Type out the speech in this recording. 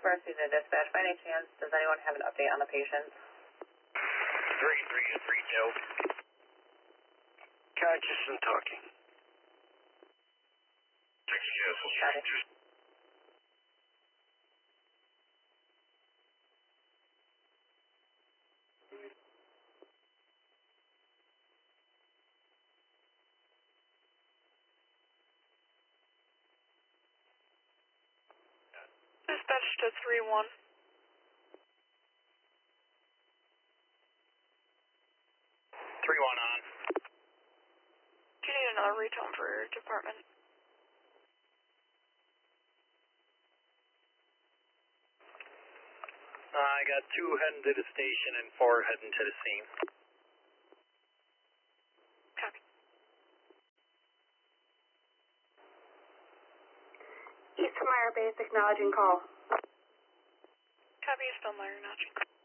First Unit Dispatch. By any chance, does anyone have an update on the patient? 3-3-3, conscious and talking. 6 Castle Street, just... Dispatch to 3-1. On. Do you need another retone for your department? I got 2 heading to the station and 4 heading to the scene. Copy. East Meyer base acknowledging call. Copy, East Meyer acknowledging call.